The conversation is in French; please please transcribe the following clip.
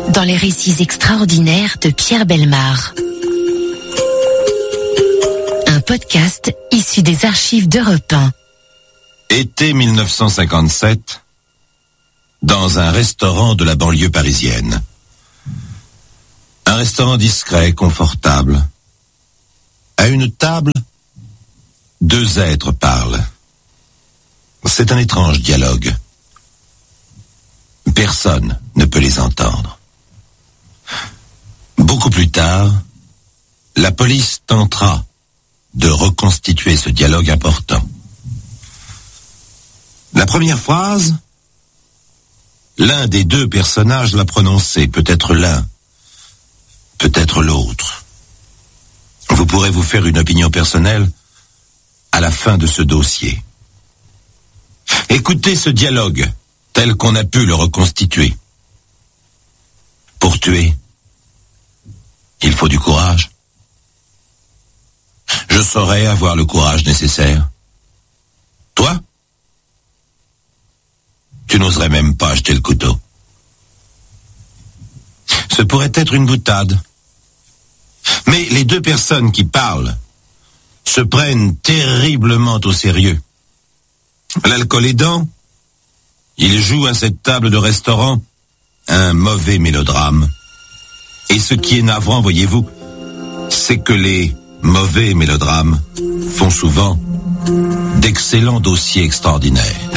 dans les récits extraordinaires de Pierre Bellemare. Un podcast issu des archives d'Europe 1. Été 1957, dans un restaurant de la banlieue parisienne. Un restaurant discret, confortable. À une table, deux êtres parlent. C'est un étrange dialogue. Personne ne peut les entendre. Beaucoup plus tard, la police tentera de reconstituer ce dialogue important. La première phrase, l'un des deux personnages l'a prononcée, peut-être l'un, peut-être l'autre. Vous pourrez vous faire une opinion personnelle à la fin de ce dossier. Écoutez ce dialogue tel qu'on a pu le reconstituer. Pour tuer, il faut du courage. Je saurais avoir le courage nécessaire. Toi, tu n'oserais même pas jeter le couteau. Ce pourrait être une boutade. Mais les deux personnes qui parlent se prennent terriblement au sérieux. L'alcool aidant, ils jouent à cette table de restaurant un mauvais mélodrame. Et ce qui est navrant, voyez-vous, c'est que les mauvais mélodrames font souvent d'excellents dossiers extraordinaires.